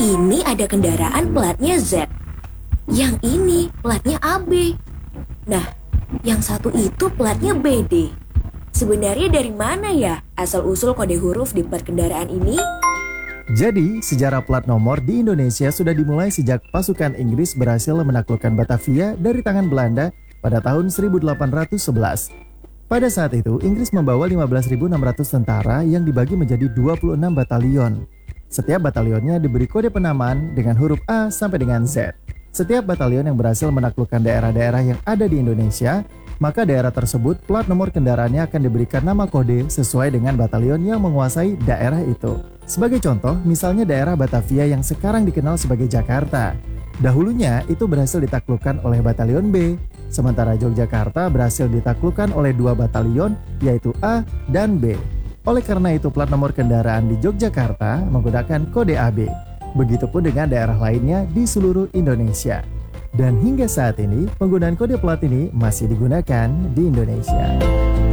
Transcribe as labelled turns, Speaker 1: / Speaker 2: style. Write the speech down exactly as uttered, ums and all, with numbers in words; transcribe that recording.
Speaker 1: Ini ada kendaraan platnya Z. Yang ini platnya A B. Nah, yang satu itu platnya B D. Sebenarnya dari mana ya asal-usul kode huruf di plat kendaraan ini?
Speaker 2: Jadi, sejarah plat nomor di Indonesia sudah dimulai sejak pasukan Inggris berhasil menaklukkan Batavia dari tangan Belanda pada tahun seribu delapan ratus sebelas. Pada saat itu, Inggris membawa lima belas ribu enam ratus tentara yang dibagi menjadi dua puluh enam batalion. Setiap batalionnya diberi kode penamaan dengan huruf A sampai dengan Z. Setiap batalion yang berhasil menaklukkan daerah-daerah yang ada di Indonesia, maka daerah tersebut plat nomor kendaraannya akan diberikan nama kode sesuai dengan batalion yang menguasai daerah itu. Sebagai contoh, misalnya daerah Batavia yang sekarang dikenal sebagai Jakarta. Dahulunya itu berhasil ditaklukkan oleh batalion B, sementara Yogyakarta berhasil ditaklukkan oleh dua batalion yaitu A dan B. Oleh karena itu plat nomor kendaraan di Yogyakarta menggunakan kode A B. Begitupun dengan daerah lainnya di seluruh Indonesia. Dan hingga saat ini, penggunaan kode plat ini masih digunakan di Indonesia.